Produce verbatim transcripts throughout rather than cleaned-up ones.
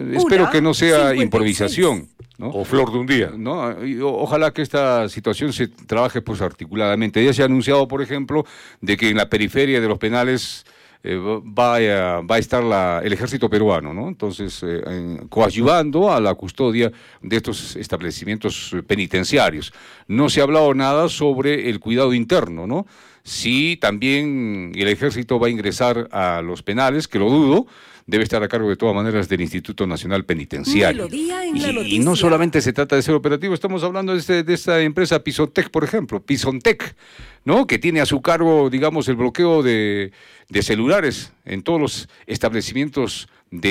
espero que no sea improvisación, ¿no? O flor de un día. ¿No? Y o, ojalá que esta situación se trabaje pues articuladamente. Ya se ha anunciado, por ejemplo, de que en la periferia de los penales eh, va, a, va a estar la, el ejército peruano, ¿no? Entonces, eh, en, coadyuvando a la custodia de estos establecimientos penitenciarios. No se ha hablado nada sobre el cuidado interno, ¿no? Si también el ejército va a ingresar a los penales, que lo dudo, debe estar a cargo de todas maneras del Instituto Nacional Penitenciario. Y, y no solamente se trata de ser operativo, estamos hablando de, este, de esta empresa Pisontec, por ejemplo, Pisontec, ¿no? Que tiene a su cargo, digamos, el bloqueo de, de celulares en todos los establecimientos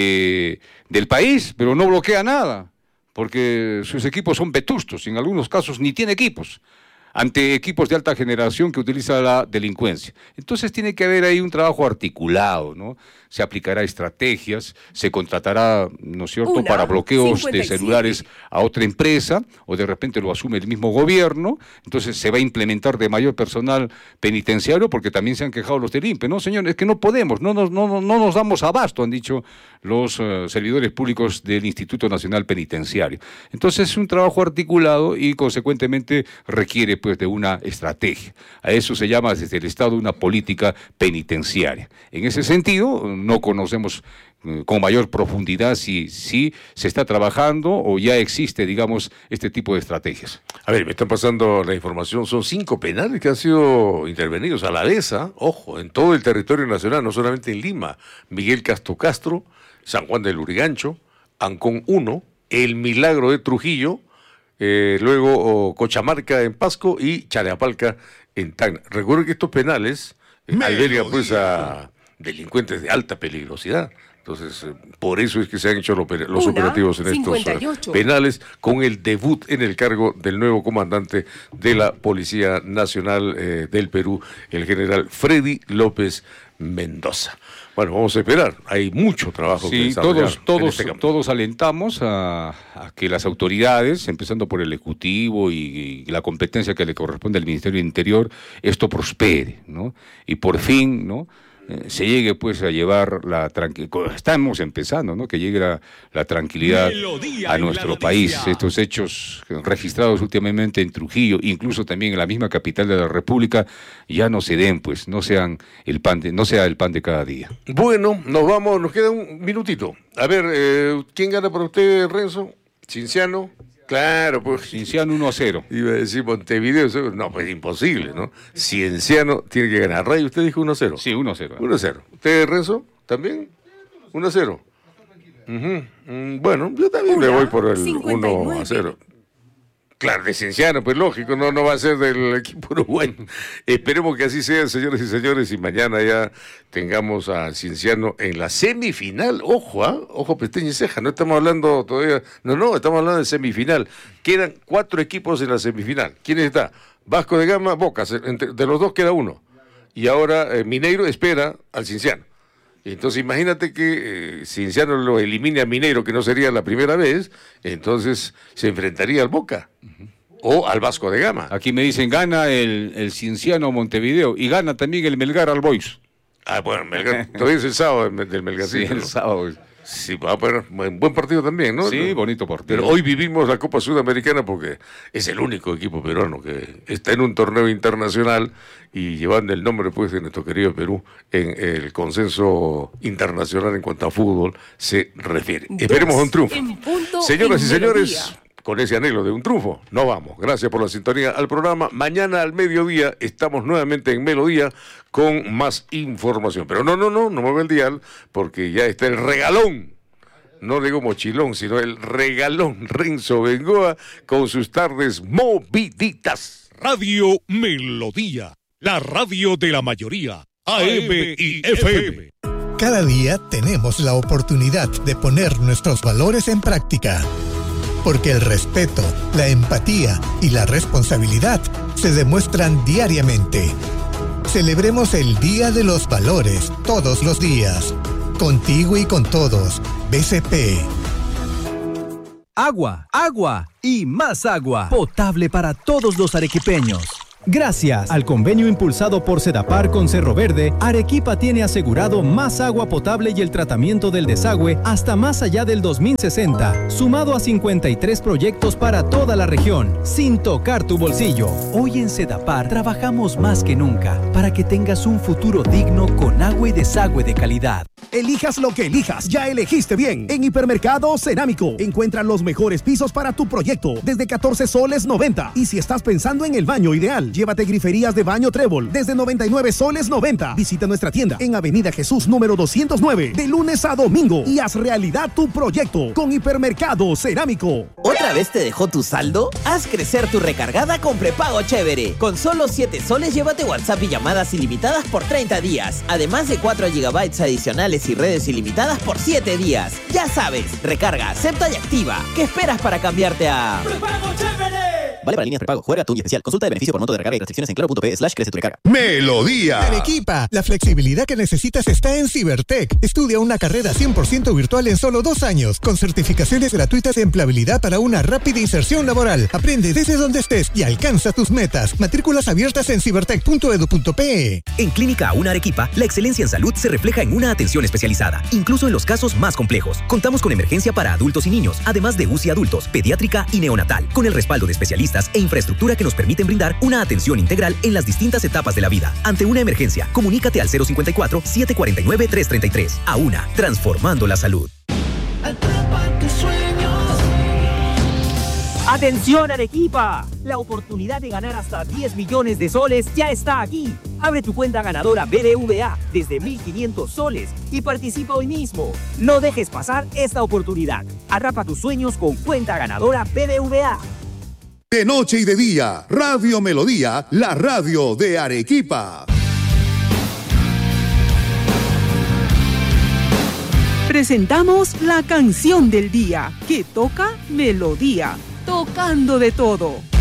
de, del país, pero no bloquea nada, porque sus equipos son vetustos, en algunos casos ni tiene equipos, ante equipos de alta generación que utiliza la delincuencia. Entonces tiene que haber ahí un trabajo articulado, ¿no? Se aplicará estrategias, se contratará, ¿no es cierto?, Una, para bloqueos cincuenta y siete de celulares a otra empresa, o de repente lo asume el mismo gobierno, entonces se va a implementar de mayor personal penitenciario, porque también se han quejado los del I N P E, ¿no, señor? Es que no podemos, no nos, no, no nos damos abasto, han dicho los uh, servidores públicos del Instituto Nacional Penitenciario. Entonces es un trabajo articulado y consecuentemente requiere pues de una estrategia. A eso se llama desde el Estado una política penitenciaria. En ese sentido, no conocemos eh, con mayor profundidad si, si se está trabajando o ya existe, digamos, este tipo de estrategias. A ver, me están pasando la información, son cinco penales que han sido intervenidos a la vez, ¿eh? Ojo, en todo el territorio nacional, no solamente en Lima. Miguel Castro Castro, San Juan del Lurigancho, Ancón uno, El Milagro de Trujillo, Eh, luego oh, Cochamarca en Pasco y Chareapalca en Tacna. Recuerden que estos penales eh, albergan pues a delincuentes de alta peligrosidad. Entonces, eh, por eso es que se han hecho los, los Una, operativos en estos uh, penales, con el debut en el cargo del nuevo comandante de la Policía Nacional eh, del Perú, el general Freddy López Mendoza. Bueno, vamos a esperar. Hay mucho trabajo. Sí, que todos, todos, este todos alentamos a, a que las autoridades, empezando por el Ejecutivo y, y la competencia que le corresponde al Ministerio del Interior, esto prospere, ¿no? Y por fin, ¿no?, Eh, se llegue pues a llevar la tranquilidad, estamos empezando, ¿no?, que llegue la, la tranquilidad a nuestro país. Estos hechos registrados últimamente en Trujillo, incluso también en la misma capital de la República, ya no se den, pues, no sean el pan de, no sea el pan de cada día. Bueno, nos vamos, nos queda un minutito. A ver, eh, ¿quién gana para usted, Renzo? ¿Cinciano? Claro, pues. Cienciano uno a cero. Iba a decir Montevideo, no, pues imposible, ¿no? Cienciano tiene que ganar. Ray, ¿usted dijo uno a cero? Sí, uno a cero. uno a cero. ¿Usted, Renzo? ¿También? uno a cero. Uh-huh. Mm, bueno, yo también Una, me voy por el uno a cero. Claro, de Cienciano, pues lógico, no, no va a ser del equipo uruguayo. Esperemos que así sea, señores y señores, y mañana ya tengamos a Cienciano en la semifinal. Ojo, ¿ah? ¿eh? Ojo, pestaña y ceja, no estamos hablando todavía, no, no, estamos hablando de semifinal. Quedan cuatro equipos en la semifinal. ¿Quién está? Vasco de Gama, Boca, entre, de los dos queda uno. Y ahora eh, Mineiro espera al Cienciano. Entonces imagínate que eh, Cienciano lo elimine a Mineiro, que no sería la primera vez, entonces se enfrentaría al Boca uh-huh. o al Vasco de Gama. Aquí me dicen, gana el, el Cienciano Montevideo y gana también el Melgar al Boys. Ah, bueno, Melgar, todavía es el sábado del Melgar. Sí, el sábado. Sí, va a poner un buen partido también, ¿no? Sí, bonito partido. Pero hoy vivimos la Copa Sudamericana porque es el único equipo peruano que está en un torneo internacional y llevando el nombre pues de nuestro querido Perú en el consenso internacional en cuanto a fútbol se refiere. Dos, Esperemos un triunfo. Señoras y señores, con ese anhelo de un triunfo, no vamos. Gracias por la sintonía al programa. Mañana al mediodía estamos nuevamente en Melodía con más información. Pero no, no, no, no mueve el dial porque ya está el regalón. No digo mochilón, sino el regalón Renzo Bengoa con sus tardes moviditas. Radio Melodía, la radio de la mayoría, A M y F M. Cada día tenemos la oportunidad de poner nuestros valores en práctica. Porque el respeto, la empatía y la responsabilidad se demuestran diariamente. Celebremos el Día de los Valores todos los días. Contigo y con todos. B C P. Agua, agua y más agua. Potable para todos los arequipeños. Gracias al convenio impulsado por Sedapar con Cerro Verde, Arequipa tiene asegurado más agua potable y el tratamiento del desagüe hasta más allá del dos mil sesenta, sumado a cincuenta y tres proyectos para toda la región, sin tocar tu bolsillo. Hoy en Sedapar trabajamos más que nunca para que tengas un futuro digno con agua y desagüe de calidad. Elijas lo que elijas, ya elegiste bien. En Hipermercado Cerámico encuentran los mejores pisos para tu proyecto desde catorce soles noventa. Y si estás pensando en el baño ideal, llévate griferías de baño Trébol desde noventa y nueve soles noventa. Visita nuestra tienda en Avenida Jesús número doscientos nueve de lunes a domingo y haz realidad tu proyecto con Hipermercado Cerámico. ¿Otra vez te dejó tu saldo? Haz crecer tu recargada con prepago chévere. Con solo siete soles llévate WhatsApp y llamadas ilimitadas por treinta días. Además de cuatro gigabytes adicionales y redes ilimitadas por siete días. Ya sabes, recarga, acepta y activa. ¿Qué esperas para cambiarte a ¡Prepago chévere! Vale para líneas prepago, juega tú y especial. Consulta de beneficio por monto de recarga y restricciones en claro.p slash crece tu recarga. Melodía. Arequipa, la flexibilidad que necesitas está en Cibertech. Estudia una carrera cien por ciento virtual en solo dos años, con certificaciones gratuitas de empleabilidad para una rápida inserción laboral. Aprende desde donde estés y alcanza tus metas. Matrículas abiertas en cibertech punto edu punto pe. En Clínica Una Arequipa, la excelencia en salud se refleja en una atención especializada, incluso en los casos más complejos. Contamos con emergencia para adultos y niños, además de U C I adultos, pediátrica y neonatal, con el respaldo de especialistas e infraestructura que nos permiten brindar una atención integral en las distintas etapas de la vida. Ante una emergencia, comunícate al cero cincuenta y cuatro, setecientos cuarenta y nueve, trescientos treinta y tres. A una, transformando la salud. Atrapa tus sueños. ¡Atención, Arequipa! La oportunidad de ganar hasta diez millones de soles ya está aquí. Abre tu cuenta ganadora B B V A desde mil quinientos soles y participa hoy mismo. No dejes pasar esta oportunidad. Atrapa tus sueños con cuenta ganadora B B V A. De noche y de día, Radio Melodía, la radio de Arequipa. Presentamos la canción del día, que toca melodía, tocando de todo.